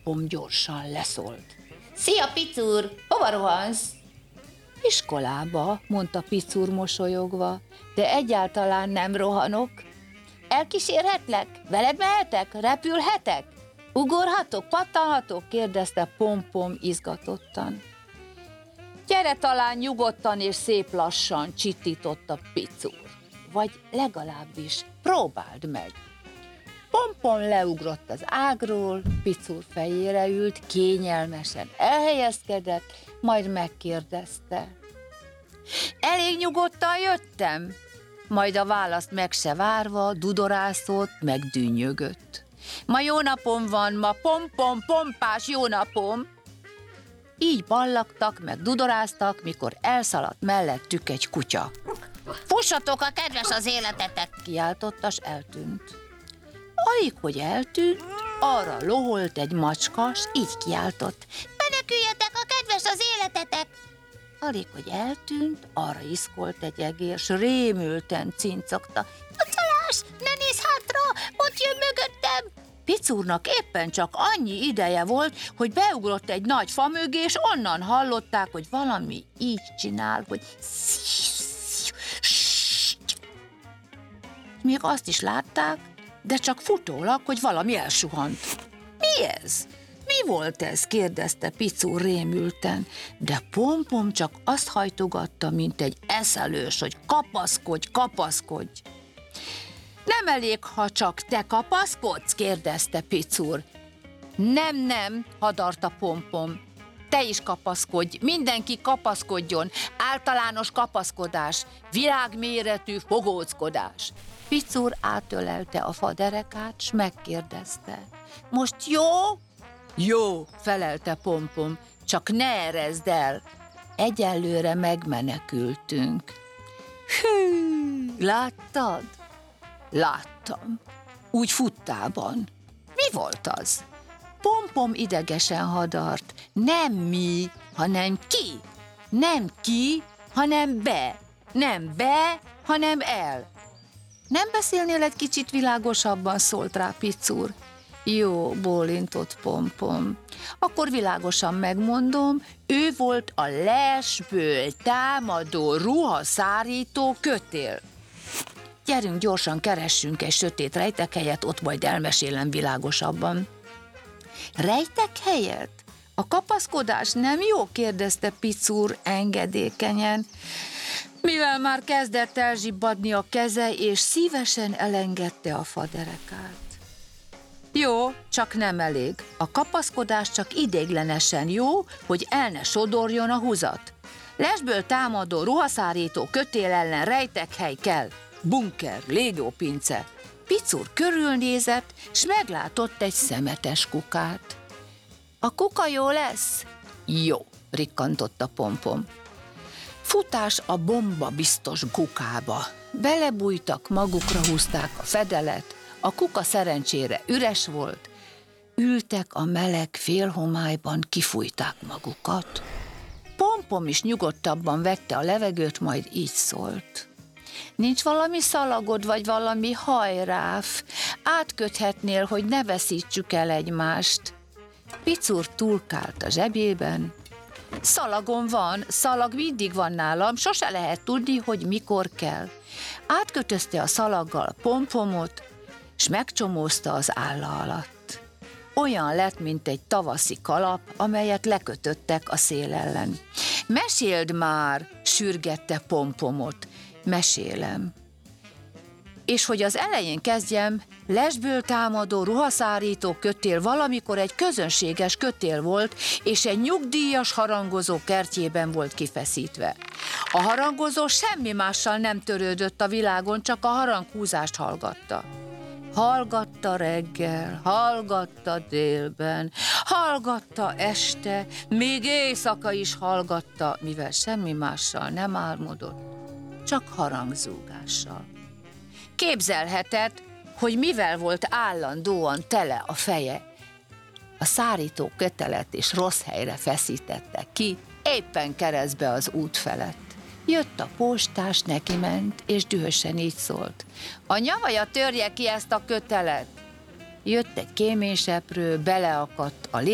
Pompom gyorsan leszólt. Szia, Picur! Hova rohansz? Iskolába, mondta Picur mosolyogva, de egyáltalán nem rohanok. Elkísérhetlek? Veled mehetek? Repülhetek? Ugorhatok? Pattanhatok? Kérdezte Pompom izgatottan. Gyere talán nyugodtan és szép lassan, csitította Picur. Vagy legalábbis próbáld meg. Pompom leugrott az ágról, Picur fejére ült, kényelmesen elhelyezkedett, majd megkérdezte. Elég nyugodtan jöttem? Majd a választ meg se várva dudorászott, meg dünnyögött. Ma jó napom van, ma pompom, pompás jó napom. Így ballagtak, meg dudoráztak, mikor elszaladt mellettük egy kutya. Fussatok, a kedves az életetek! Kiáltotta, s eltűnt. Alig, hogy eltűnt, arra loholt egy macska, s így kiáltott. Meneküljetek, a kedves az életetek! Alig, hogy eltűnt, arra iszkolt egy egér, s rémülten cincogta. A csalás! Ne nézz hátra! Ott jön mögöttem! Picurnak éppen csak annyi ideje volt, hogy beugrott egy nagy fa mögé, és onnan hallották, hogy valami így csinál, hogy még azt is látták, de csak futólag, hogy valami elsuhant. Mi ez? Mi volt ez? Kérdezte Picur rémülten, de Pompom csak azt hajtogatta, mint egy eszelős, hogy kapaszkodj, kapaszkodj. Nem elég, ha csak te kapaszkodsz? Kérdezte Picur. Nem, hadarta Pompom. Te is kapaszkodj, mindenki kapaszkodjon, általános kapaszkodás, világméretű fogózkodás. Picur átölelte a faderekát, s megkérdezte. Most jó? Jó, felelte Pompom, csak ne erezd el. Egyelőre megmenekültünk. Hű, láttad? Láttam. Úgy futtában. Mi volt az? Pompom idegesen hadart. Nem mi, hanem ki. Nem ki, hanem be. Nem be, hanem el. Nem beszélnél egy kicsit világosabban, szólt rá Picur. Jó, bólintott Pompom. Akkor világosan megmondom, ő volt a lesből támadó ruhaszárító kötél. Gyerünk, gyorsan keressünk egy sötét rejtekhelyet, ott majd elmesélem világosabban. Rejtekhelyet? A kapaszkodás nem jó? Kérdezte Picur engedékenyen, mivel már kezdett elzsibbadni a keze, és szívesen elengedte a faderekát. Jó, csak nem elég. A kapaszkodás csak ideiglenesen jó, hogy el ne sodorjon a húzat. Lesből támadó ruhaszárító kötél ellen rejtekhely kell. Bunker, légópince. Picur körülnézett, s meglátott egy szemetes kukát. A kuka jó lesz? Jó, rikkantotta Pompom. Futás a bomba biztos kukába. Belebújtak, magukra húzták a fedelet, a kuka szerencsére üres volt, ültek a meleg félhomályban, kifújták magukat. Pompom is nyugodtabban vette a levegőt, majd így szólt. Nincs valami szalagod, vagy valami hajráf? Átköthetnél, hogy ne veszítsük el egymást. Picur túlkált a zsebében. Szalagom van, szalag mindig van nálam, sose lehet tudni, hogy mikor kell. Átkötözte a szalaggal Pompomot, s megcsomózta az álla alatt. Olyan lett, mint egy tavaszi kalap, amelyet lekötöttek a szél ellen. Meséld már, sürgette Pompomot. Mesélem. És hogy az elején kezdjem, lesből támadó ruhaszárító kötél valamikor egy közönséges kötél volt, és egy nyugdíjas harangozó kertjében volt kifeszítve. A harangozó semmi mással nem törődött a világon, csak a haranghúzást hallgatta. Hallgatta reggel, hallgatta délben, hallgatta este, még éjszaka is hallgatta, mivel semmi mással nem álmodott, csak harangzúgással. Képzelheted, hogy mivel volt állandóan tele a feje. A szárító kötelet és rossz helyre feszítette ki, éppen keresztbe az út felett. Jött a postás, neki ment, és dühösen így szólt. A nyavaja törje ki ezt a kötelet. Jött egy kéményseprő, beleakadt a